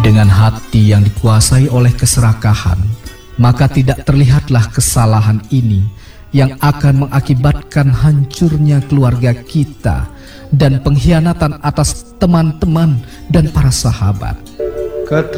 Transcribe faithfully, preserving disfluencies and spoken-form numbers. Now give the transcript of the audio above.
Dengan hati yang dikuasai oleh keserakahan, maka tidak terlihatlah kesalahan ini yang akan mengakibatkan hancurnya keluarga kita dan pengkhianatan atas teman-teman dan para sahabat.